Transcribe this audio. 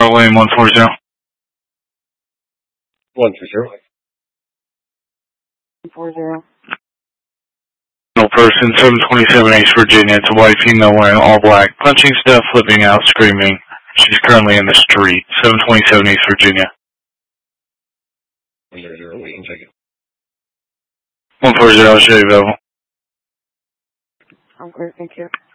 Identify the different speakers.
Speaker 1: William 140.
Speaker 2: 130.
Speaker 3: 140.
Speaker 1: No person, 727 East Virginia. It's a white female wearing all black, punching stuff, flipping out, screaming. She's currently in the street. 727 East Virginia.
Speaker 2: 130, we can check it.
Speaker 1: 140, I'll show you available.
Speaker 3: I'm great, thank you.